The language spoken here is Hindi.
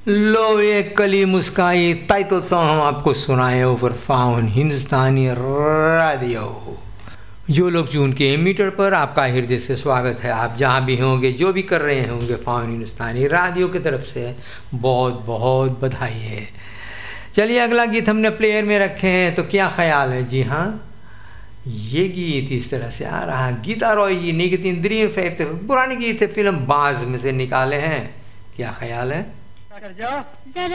लो ये कली मुस्काई टाइटल सॉन्ग हम आपको सुनाए ओवर फाउन हिंदुस्तानी रेडियो। जो लोग जून के मीटर पर, आपका हृदय से स्वागत है। आप जहाँ भी होंगे, जो भी कर रहे होंगे, फाउन हिंदुस्तानी रेडियो की तरफ से बहुत बहुत बधाई है। चलिए अगला गीत हमने प्लेयर में रखे हैं, तो क्या ख्याल है? जी हाँ, ये गीत इस तरह से आ रहा है। गीता रॉय जी 1953 पुराने गीत है, फिल्म बाज में से निकाले हैं। क्या ख्याल है?